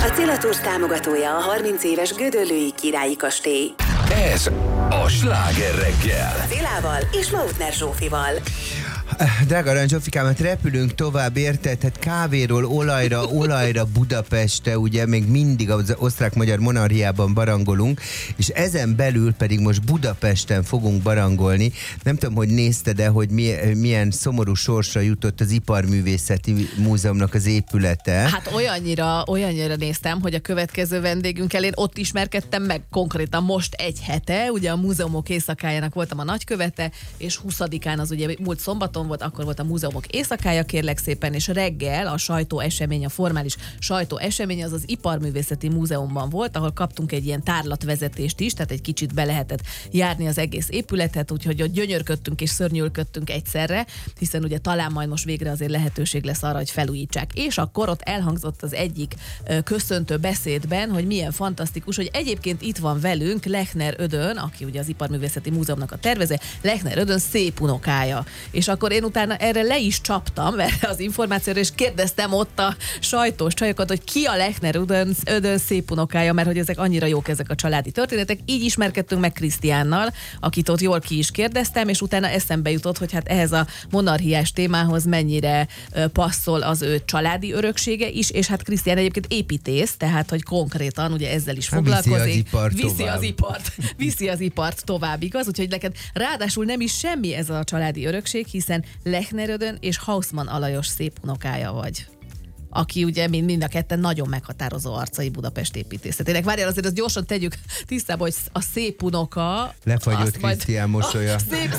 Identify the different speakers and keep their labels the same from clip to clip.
Speaker 1: Célatus támogatója a 30 éves Gödöllői Királyi Kastély.
Speaker 2: Ez a Sláger reggel.
Speaker 1: Szilával és Lautner Zsófival.
Speaker 3: Drága Arany Zsófikám, repülünk tovább, érted? Tehát kávéról olajra Budapestre, ugye még mindig az osztrák-magyar monarchiában barangolunk, és ezen belül pedig most Budapesten fogunk barangolni. Nem tudom, hogy nézted-e, hogy milyen szomorú sorsra jutott az Iparművészeti Múzeumnak az épülete.
Speaker 4: Hát olyannyira néztem, hogy a következő vendégünkkel én ott ismerkedtem meg konkrétan most egy hete, ugye a múzeumok éjszakájának voltam a nagykövete, és 20-án az ugye múlt szombaton volt, akkor volt a múzeumok éjszakája, kérlek szépen, és reggel a sajtóesemény, a formális sajtóesemény az Iparművészeti Múzeumban volt, ahol kaptunk egy ilyen tárlatvezetést is, tehát egy kicsit be lehetett járni az egész épületet, úgyhogy ott gyönyörködtünk és szörnyűködtünk egyszerre, hiszen ugye talán majd most végre azért lehetőség lesz arra, hogy felújítsák. És akkor ott elhangzott az egyik köszöntő beszédben, hogy milyen fantasztikus, hogy egyébként itt van velünk Lechner Ödön, aki ugye az Iparművészeti Múzeumnak a tervező, Lechner Ödön szép unokája. És akkor én utána erre le is csaptam, erre az információra, és kérdeztem ott a sajtós csajokat, hogy ki a Lechner Ödön szép unokája, mert hogy ezek annyira jók ezek a családi történetek. Így ismerkedtünk meg Krisztiánnal, akit ott jól ki is kérdeztem, és utána eszembe jutott, hogy hát ehhez a monarchiás témához mennyire passzol az ő családi öröksége is, és hát Krisztián egyébként építész, tehát hogy konkrétan ugye ezzel is foglalkozik. Viszi az ipart tovább, igaz? Úgyhogy neked ráadásul nem is semmi ez a családi örökség, hiszen Lechner Ödön és Hausmann Alajos szép unokája vagy, aki ugye mind a ketten nagyon meghatározó arcai Budapest építészetének. Várjál, azért azt gyorsan tegyük tisztába, hogy a szép unoka...
Speaker 3: Lefagyott Krisztián mosolya.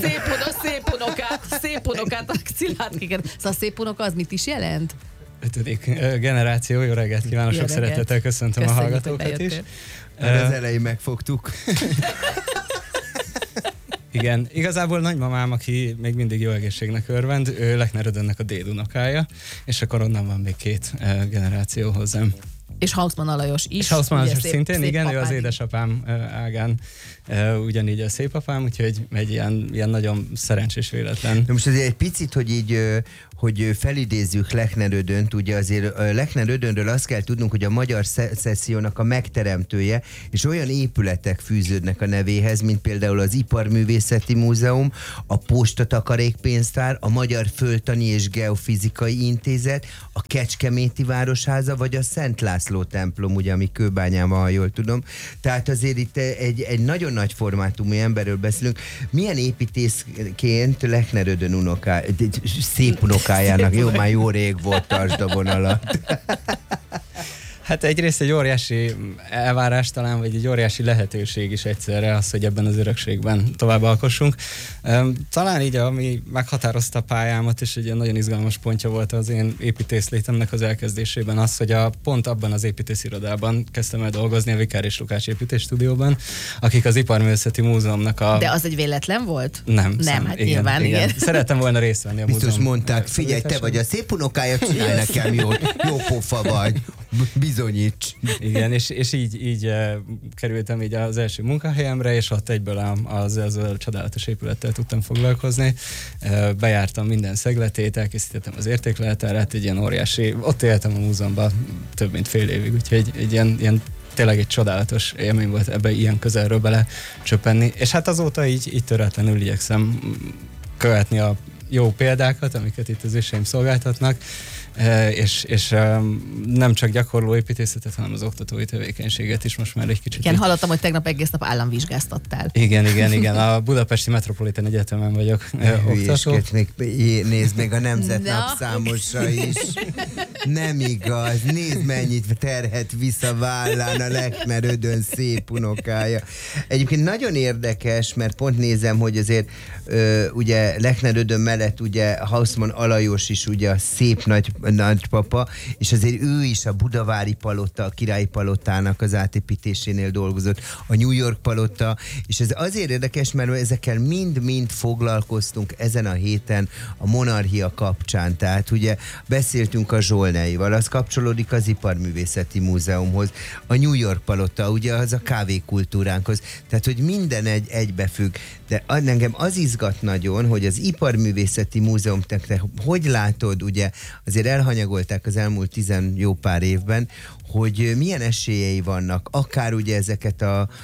Speaker 4: Szép unokát, Szilárd kiket. Szóval a szép unoka az mit is jelent?
Speaker 5: 5. generáció, jó reggelt kívánok, sok szeretettel köszöntöm a hallgatókat is.
Speaker 3: Az elején megfogtuk.
Speaker 5: Igen, igazából nagymamám, aki még mindig jó egészségnek örvend, ő Lechner Ödönnek a dédunokája, és akkor onnan van még 2 generáció hozzám.
Speaker 4: És Hausmann Alajos is.
Speaker 5: És Hausmann Alajos szintén,
Speaker 4: szép
Speaker 5: igen, ő az
Speaker 4: apád.
Speaker 5: édesapám ágán ugyanígy a szép apám, úgyhogy egy ilyen nagyon szerencsés véletlen.
Speaker 3: De most azért egy picit, hogy felidézzük Lechner Ödönt, ugye azért Lechner Ödönről azt kell tudnunk, hogy a magyar szecessziónak a megteremtője, és olyan épületek fűződnek a nevéhez, mint például az Iparművészeti Múzeum, a Postatakarékpénztár, a Magyar Földtani és Geofizikai Intézet, a Kecskeméti Városháza, vagy a Szent László templom, ugye, ami Kőbányán van, ha jól tudom. Tehát azért itt egy nagyon nagy formátumú emberről beszélünk. Milyen építészként Lechner Ödön szép unokájának, jó, már jó rég volt, tartsd a vonalat.
Speaker 5: Hát egyrészt egy óriási elvárás talán, vagy egy óriási lehetőség is egyszerre az, hogy ebben az örökségben tovább alkossunk. Talán így, ami meghatározta a pályámat, és egy ilyen nagyon izgalmas pontja volt az én építészlétemnek az elkezdésében az, hogy pont abban az építészirodában kezdtem el dolgozni, a Vikár és Lukács építésstúdióban, akik az Iparművészeti Múzeumnak a...
Speaker 4: De az egy véletlen volt?
Speaker 5: Nem,
Speaker 4: hát nyilván, igen.
Speaker 5: Szerettem volna részt venni a
Speaker 3: Biztos
Speaker 5: múzeum.
Speaker 3: Mondták, figyelj, te vagy a szép unokája, csinálj nekem jó pofa vagy. Bizonyíts.
Speaker 5: Igen, és így kerültem így az első munkahelyemre, és ott egyből ezzel a csodálatos épülettel tudtam foglalkozni. Bejártam minden szegletét, elkészítettem az értékleletárát, egy ilyen óriási, ott éltem a múzeumban több mint fél évig, úgyhogy egy ilyen tényleg egy csodálatos élmény volt ebbe ilyen közelről bele csöppenni. És hát azóta így töretlenül igyekszem követni a jó példákat, amiket itt az őseim szolgáltatnak, és nem csak gyakorló építészetet, hanem az oktatói tevékenységet is most már egy kicsit.
Speaker 4: Igen, hallottam, hogy tegnap egész nap államvizsgáztattál.
Speaker 5: Igen. A Budapesti Metropolitan Egyetemen vagyok oktató.
Speaker 3: Nézd meg a Nemzetnap számosra is. Nem igaz. Nézd, mennyit terhet vissza vállán a Lechner Ödön szép unokája. Egyébként nagyon érdekes, mert pont nézem, hogy azért ugye Lechner Ödön mellett ugye Hausmann Alajos is ugye a szép nagypapa, és azért ő is a Budavári Palota, a Királyi Palotának az átépítésénél dolgozott, a New York Palota, és ez azért érdekes, mert ezekkel mind-mind foglalkoztunk ezen a héten a monarchia kapcsán. Tehát ugye beszéltünk a Zsolt Volneival, az kapcsolódik az Iparművészeti Múzeumhoz, a New York palota, ugye az a kávékultúránkhoz, tehát hogy minden egybefügg. De engem az izgat nagyon, hogy az Iparművészeti Múzeum, te hogy látod, ugye azért elhanyagolták az elmúlt 10 jó pár évben, hogy milyen esélyei vannak, akár ugye ezeket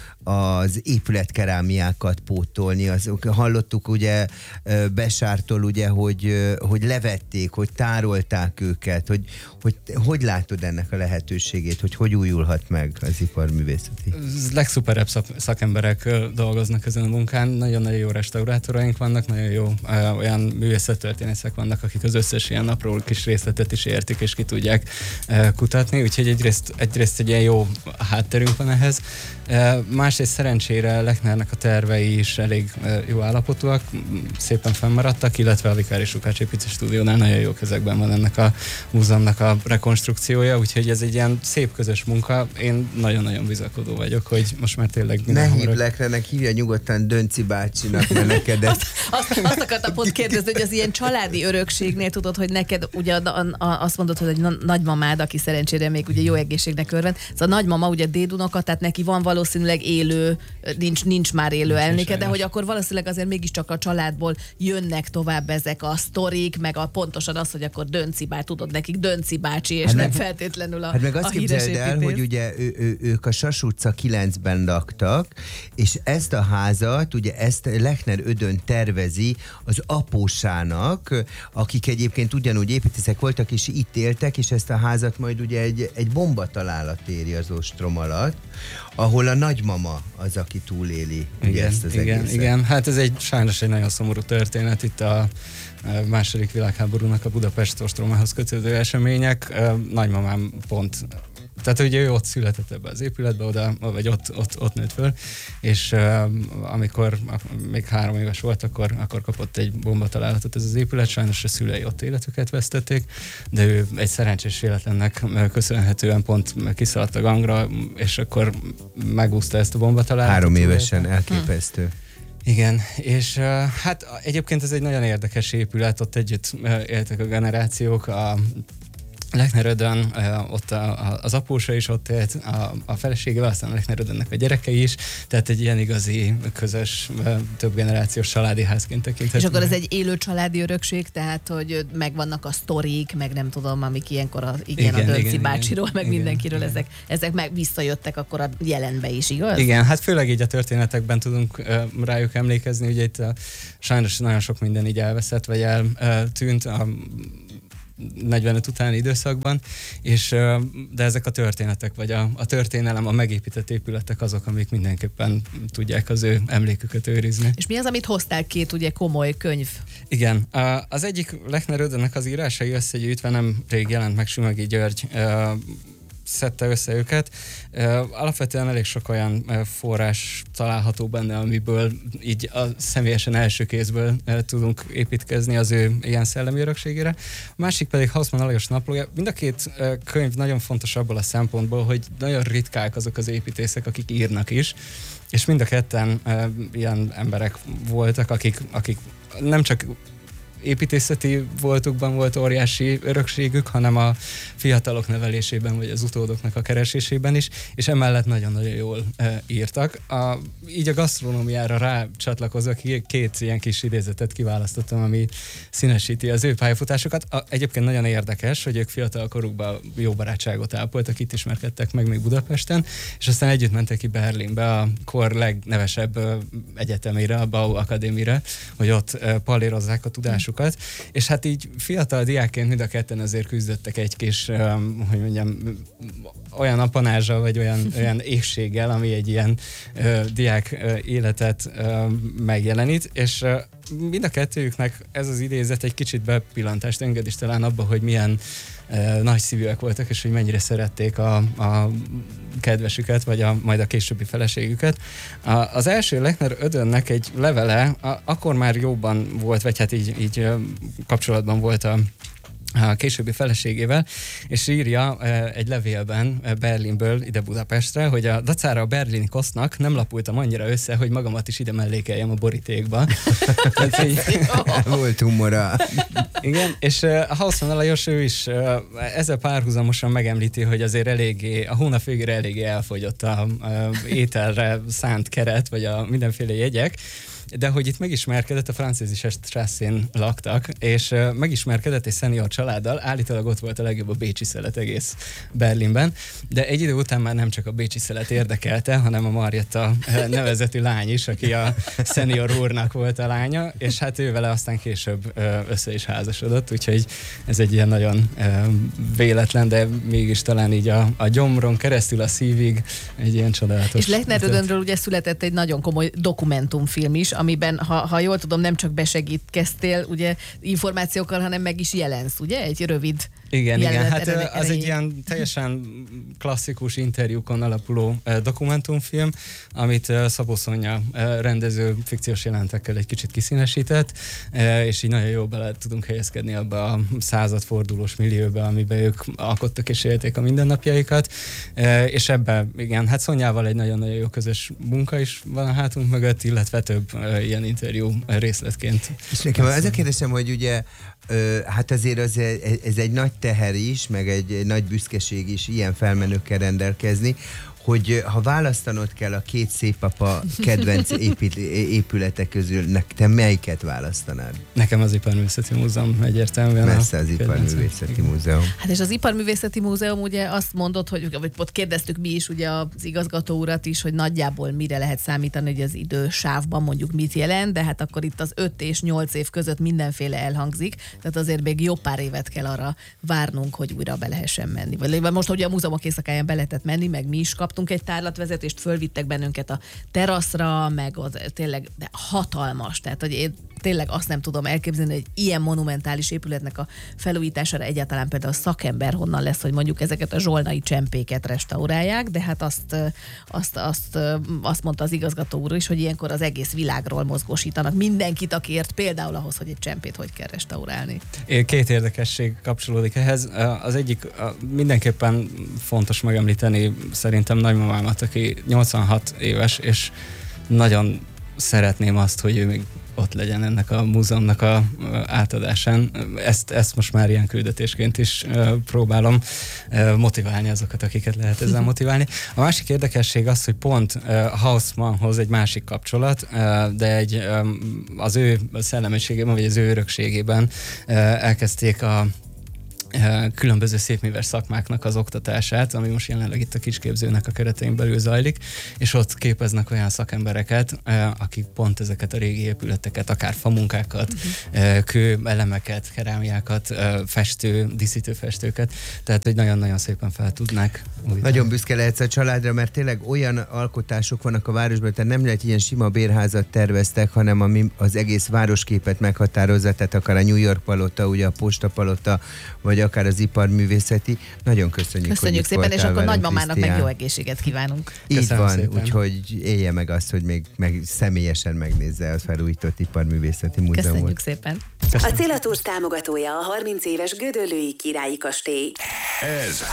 Speaker 3: az épületkerámiákat pótolni. Hallottuk ugye Besártól, ugye, hogy levették, hogy tárolták őket, hogy látod ennek a lehetőségét, hogy újulhat meg az iparművészeti?
Speaker 5: Legszuperebb szakemberek dolgoznak ezen a munkán, nagyon-nagyon jó restaurátoraink vannak, nagyon jó olyan művészettörténészek vannak, akik az összes ilyen apró kis részletet is értik, és ki tudják kutatni, úgyhogy egyrészt egy ilyen jó hátterünk van ehhez. Másrészt szerencsére Lechnernek a tervei is elég jó állapotúak, szépen fennmaradtak, illetve a Vikári Sukács építő stúdiónál nagyon jó kezekben van ennek a múzeumnak a rekonstrukciója, úgyhogy ez egy ilyen szép közös munka. Én nagyon-nagyon bizakodó vagyok, hogy most már tényleg
Speaker 3: ne hívd Lechnernek, hívja nyugodtan Dönci bácsinak, mert neked
Speaker 4: azt akartam pont kérdezni, hogy az ilyen családi örökségnél tudod, hogy neked ugye azt mondod, hogy egy nagymamád, aki szerencsére még ugye jó egészségnek örvend, szóval a nagymama ugye dédunoka, tehát neki van valószínűleg élő, nincs már élő elnéke, de hogy akkor valószínűleg azért mégiscsak a családból jönnek tovább ezek a sztorik, meg pontosan az, hogy akkor Dönci bácsi, tudod nekik Dönci bácsi, és nem feltétlenül a híres építész. Hát meg azt képzeld el,
Speaker 3: hogy ugye ők a Sas utca 9-ben laktak, és ezt a házat, ugye ezt Lechner Ödön tervezi az apósának, akik egyébként ugyanúgy építészek voltak, és itt éltek, és ezt a házat majd ugye egy bombatalálat éri az ostrom alatt, ahol a nagymama az, aki túléli ezt az egészet.
Speaker 5: Igen, hát ez sajnos egy nagyon szomorú történet, itt a második világháborúnak a Budapest ostromához kötődő események. Nagymamám pont, tehát ugye ő ott született ebbe az épületbe, vagy ott nőtt föl, és amikor még 3 éves volt, akkor kapott egy bombatalálatot ez az épület, sajnos a szülei ott életüket vesztették, de ő egy szerencsés véletlennek köszönhetően pont kiszaladt a gangra, és akkor megúszta ezt a bombatalálatot.
Speaker 3: 3 évesen, elképesztő.
Speaker 5: Igen, és hát egyébként ez egy nagyon érdekes épület, ott együtt éltek a generációk, a Lechner Ödön, ott az apósa is ott élt, a feleségével, aztán a Lechner Ödönnek a gyerekei is, tehát egy ilyen igazi, közös, több generációs családi házként tekinthető.
Speaker 4: És akkor ez egy élő családi örökség, tehát hogy megvannak a sztorik, meg nem tudom, amik ilyenkor a Dönci bácsiról, meg mindenkiről, ezek meg visszajöttek akkor a jelenbe is, igaz?
Speaker 5: Igen, hát főleg így a történetekben tudunk rájuk emlékezni, ugye itt sajnos nagyon sok minden így elveszett, vagy eltűnt a 45 utáni időszakban, de ezek a történetek, vagy a történelem, a megépített épületek azok, amik mindenképpen tudják az ő emléküket őrizni.
Speaker 4: És mi az, amit hoztál két ugye komoly könyv?
Speaker 5: Igen, az egyik Lechner Ödönnek az írásai összegyűjtve nem rég jelent meg, Sümegi György szedte össze őket. Alapvetően elég sok olyan forrás található benne, amiből így személyesen első kézből tudunk építkezni az ő ilyen szellemi örökségére. A másik pedig Hausmann Alajos naplója. Mind a két könyv nagyon fontos abból a szempontból, hogy nagyon ritkák azok az építészek, akik írnak is, és mind a ketten ilyen emberek voltak, akik nem csak építészeti voltukban volt óriási örökségük, hanem a fiatalok nevelésében, vagy az utódoknak a keresésében is, és emellett nagyon-nagyon jól írtak. Így a gasztronómiára rácsatlakozva két ilyen kis idézetet kiválasztottam, ami színesíti az ő pályafutásokat. Egyébként nagyon érdekes, hogy ők fiatal korukban jó barátságot ápoltak, itt ismerkedtek meg még Budapesten, és aztán együtt mentek ki Berlinbe, a kor legnevesebb egyetemére, a Bau Akadémire, hogy ott pallérozzák a tudásukat. És hát így fiatal diákként mind a ketten azért küzdöttek egy kis, hogy mondjam, olyan apanázsal, vagy olyan égséggel, ami egy ilyen diák életet megjelenít, és mind a kettőjüknek ez az idézet egy kicsit bepillantást enged is talán abba, hogy milyen nagy szívűek voltak, és hogy mennyire szerették a kedvesüket, vagy majd a későbbi feleségüket. Az első Lechner Ödönnek egy levele, akkor már jóban volt, vagy hát így kapcsolatban volt a későbbi feleségével, és írja egy levélben Berlinből ide Budapestre, hogy a dacára a berlini kosznak nem lapultam annyira össze, hogy magamat is ide mellékeljem a borítékba.
Speaker 3: Volt humora.
Speaker 5: Igen, és a Hausmann Lajos ő is ezzel párhuzamosan megemlíti, hogy azért eléggé, a hónap végére eléggé elfogyott a ételre szánt keret, vagy a mindenféle jegyek, de hogy itt megismerkedett, a Französische Strasszén laktak, és megismerkedett egy szenior családdal, állítólag ott volt a legjobb a bécsi szelet egész Berlinben, de egy idő után már nem csak a bécsi szelet érdekelte, hanem a Marietta nevezetű lány is, aki a szenior úrnak volt a lánya, és hát ő vele aztán később össze is házasodott, úgyhogy ez egy ilyen nagyon véletlen, de mégis talán így a gyomron keresztül a szívig egy ilyen csodálatos.
Speaker 4: És Lechner Rödönről ugye született egy nagyon komoly dokumentumfilm is, amiben, ha jól tudom, nem csak besegítkeztél ugye információkkal, hanem meg is jelensz, ugye? Egy rövid
Speaker 5: igen, hát az egy ilyen teljesen klasszikus interjúkon alapuló dokumentumfilm, amit Szabó Szonya rendező fikciós jelentekkel egy kicsit kiszínesített, és így nagyon jól bele tudunk helyezkedni abba a századfordulós millióbe, amiben ők alkottak és élték a mindennapjaikat, és ebben, igen, hát Szonyával egy nagyon-nagyon jó közös munka is van a hátunk mögött, illetve több ilyen interjú részletként.
Speaker 3: És nekem az a kérdésem, hogy ugye hát azért ez egy nagy teher is, meg egy nagy büszkeség is ilyen felmenőkkel rendelkezni, hogy ha választanod kell a két szépapa kedvenc épületek közül, te melyiket választanád?
Speaker 5: Nekem az Iparművészeti Múzeum egyértelműen.
Speaker 3: Messze az Iparművészeti Múzeum.
Speaker 4: Hát és az Iparművészeti Múzeum ugye azt mondott, vagy ott kérdeztük mi is ugye az igazgató urat is, hogy nagyjából mire lehet számítani, hogy az idősávban mondjuk mit jelent, de hát akkor itt az 5 és 8 év között mindenféle elhangzik, tehát azért még jó pár évet kell arra várnunk, hogy újra be lehessen menni. Vagy most ugye a múzeumok éjszakáján be lehetett menni, meg mi is kaptunk egy tárlatvezetést, fölvittek bennünket a teraszra, meg az tényleg hatalmas, tehát hogy én tényleg azt nem tudom elképzelni, hogy ilyen monumentális épületnek a felújítására egyáltalán például a szakember honnan lesz, hogy mondjuk ezeket a zsolnai csempéket restaurálják, de hát azt mondta az igazgató úr is, hogy ilyenkor az egész világról mozgósítanak mindenkit, aki ért például ahhoz, hogy egy csempét hogy kell restaurálni.
Speaker 5: Két érdekesség kapcsolódik ehhez. Az egyik mindenképpen fontos megemlíteni szerintem nagymamámat, aki 86 éves, és nagyon szeretném azt, hogy ő még ott legyen ennek a múzeumnak a átadásán. Ezt most már ilyen küldetésként is próbálom motiválni azokat, akiket lehet ezzel motiválni. A másik érdekesség az, hogy pont Hausmannhoz egy másik kapcsolat, de az ő szellemiségében, vagy az ő örökségében elkezdték a különböző szépműves szakmáknak az oktatását, ami most jelenleg itt a Kisképzőnek a keretein belül zajlik, és ott képeznek olyan szakembereket, akik pont ezeket a régi épületeket, akár famunkákat, kőelemeket, kerámiákat, díszítőfestőket, tehát hogy nagyon-nagyon szépen fel tudnák.
Speaker 3: Nagyon büszke lehetsz a családra, mert tényleg olyan alkotások vannak a városban, tehát nem lehet ilyen sima bérházat terveztek, hanem ami az egész városképet meghatározza, tehát akár a New York palota, ugye a Posta palota, vagy akár az Iparművészeti. Nagyon köszönjük
Speaker 4: szépen, és akkor nagymamának
Speaker 3: Krisztián.
Speaker 4: meg jó egészséget kívánunk.
Speaker 3: Így
Speaker 5: Köszönöm
Speaker 3: van,
Speaker 5: szépen.
Speaker 3: úgyhogy élje meg azt, hogy még személyesen megnézze a felújított Iparművészeti Múzeumot.
Speaker 4: Köszönjük szépen.
Speaker 1: A Cél a Tours támogatója a 30 éves Gödöllői Királyi Kastély.
Speaker 2: Ez